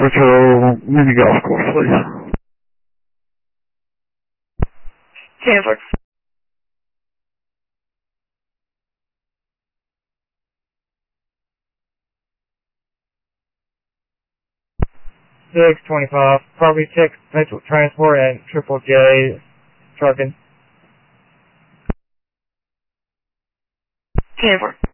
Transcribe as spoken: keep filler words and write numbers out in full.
Patrol mini golf course, please. Cancel. six twenty-five, property check, Metro Transport and Triple J Trucking. Cancel.